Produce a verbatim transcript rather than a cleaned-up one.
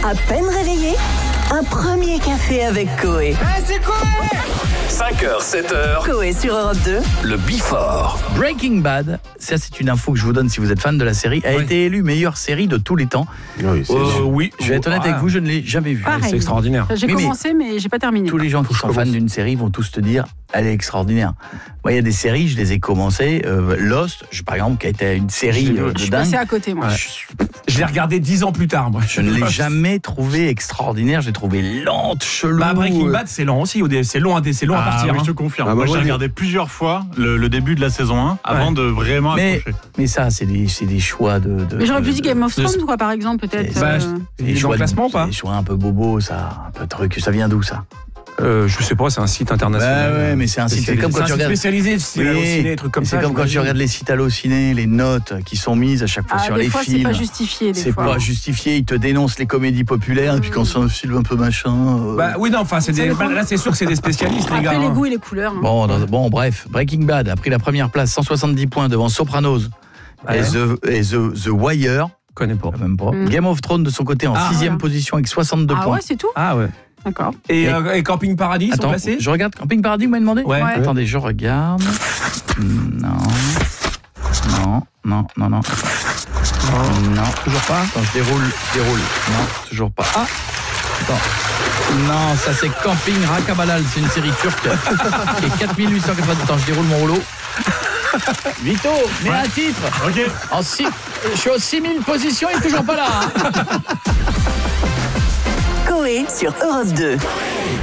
À peine réveillé, un premier café avec Coé. Hey, c'est Coé! cinq heures, sept heures. Coé sur Europe deux. Le Before. Breaking Bad, ça c'est une info que je vous donne si vous êtes fan de la série, a Oui. été élue meilleure série de tous les temps. Oui, c'est Euh, oui, je vais être honnête Ah. avec vous, je ne l'ai jamais vue. Pareil. c'est extraordinaire. J'ai Mais- mais- commencé, mais j'ai pas terminé. Tous les gens qui sont fans d'une série vont tous te dire elle est extraordinaire. Moi, il y a des séries, je les ai commencées. Euh, Lost, je, par exemple, qui a été une série Je- euh, Je de suis dingue. passé à côté, moi. Je, suis- Je l'ai regardé dix ans plus tard, moi. je ne l'ai jamais trouvée extraordinaire. Je l'ai trouvée lente, chelou. Bah, Breaking euh, Bad, c'est lent aussi. au dé- C'est long à, dé- c'est long à Ah partir. oui, hein. je te confirme. Ah, bah, Moi, j'ai moi, regardé plusieurs fois le, le début de la saison un avant Ouais. de vraiment Mais, accrocher. mais ça, c'est des, c'est des choix de. de Mais j'aurais pu de- dire Game of de- Thrones, quoi, par exemple, peut-être. C'est- Bah, euh, je- des Il est dans choix le de- classement ou pas Des choix un peu bobo, ça, un peu truc. Ça vient d'où ça? Euh, Je sais pas, c'est un site international. Bah ouais, mais c'est un site. C'est comme quand C'est un tu site regardes. spécialisé, c'est Oui, halluciné, des trucs comme c'est ça. comme quand tu j'imagine. regardes les sites hallucinés, les notes qui sont mises à chaque fois ah, sur des les fois, c'est films. pas justifié, des C'est fois. pas justifié, ils te dénoncent les comédies populaires, et puis quand c'est un film un peu machin. euh, Bah oui, non, enfin, c'est Ça des... dépend. là, c'est sûr que c'est des spécialistes, les gars. Après, les hein. goûts et les couleurs. hein. Bon, dans- bon, bref, Breaking Bad a pris la première place, cent soixante-dix points devant Sopranos Ouais. et, The, et The, The Wire, Je connais pas. même pas. Mm. Game of Thrones de son côté en Ah, sixième voilà. position avec soixante-deux Ah points. ouais, c'est tout. Ah ouais. D'accord. Et, Et- euh, et Camping Paradis, ils sont Attends, placés je regarde Camping Paradis, vous m'avez demandé. Ouais. Ouais. Attendez, je regarde. Non. Non, non, non, non. Non, toujours pas. Attends, je déroule, je déroule. Non, toujours pas. Ah, attends. Non, ça c'est Camping Rakabalal, c'est une série turque qui est quatre mille huit cent quatre-vingt-dix. Attends, je déroule mon rouleau. Vito, mets un titre. Ok. En six, je suis aux six mille positions, il est toujours pas là. hein. Coé sur Europe deux.